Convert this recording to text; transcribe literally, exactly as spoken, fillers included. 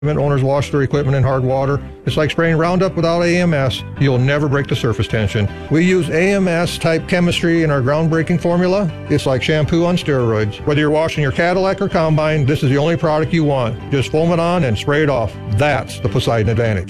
Owners wash their equipment in hard water. It's like spraying Roundup without A M S. You'll never break the surface tension. We use A M S type chemistry in our groundbreaking formula. It's like shampoo on steroids. Whether you're washing your Cadillac or Combine, this is the only product you want. Just foam it on and spray it off. That's the Poseidon Advantage.